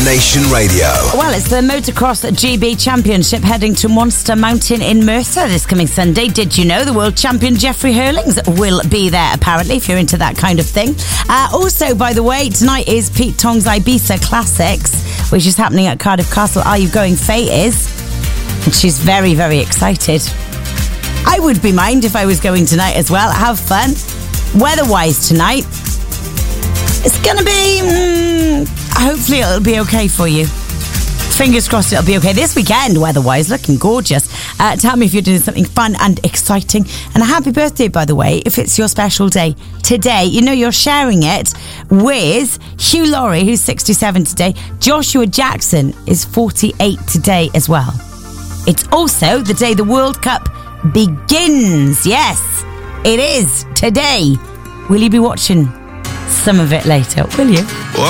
Nation Radio. Well, it's the Motocross GB Championship heading to Monster Mountain in Merthyr this coming Sunday. Did you know the world champion Jeffrey Hurlings will be there, apparently, if you're into that kind of thing. Also, by the way, tonight is Pete Tong's Ibiza Classics, which is happening at Cardiff Castle. Are you going? Faye is. And she's very, very excited. I would be mind if I was going tonight as well. Have fun. Weather-wise tonight, it's going to be... hopefully it'll be okay for you. Fingers crossed it'll be okay. This weekend, weather-wise, looking gorgeous. Tell me if you're doing something fun and exciting. And a happy birthday, by the way, if it's your special day today. You know you're sharing it with Hugh Laurie, who's 67 today. Joshua Jackson is 48 today as well. It's also the day the World Cup begins. Yes, it is today. Will you be watching some of it later? Will you?